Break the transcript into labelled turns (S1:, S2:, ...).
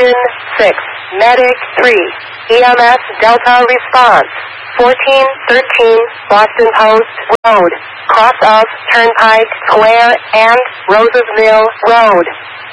S1: Engine 6, Medic 3, EMS Delta Response, 1413 Boston Post Road, cross of Turnpike Square and Rosesville Road.